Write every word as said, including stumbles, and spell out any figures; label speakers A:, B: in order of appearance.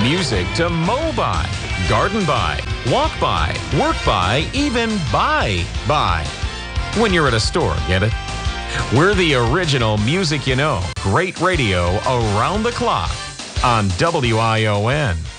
A: Music to mow by, garden by, walk by, work by, even buy by. When you're at a store, get it? We're the original music you know. Great radio around the clock on W I O N.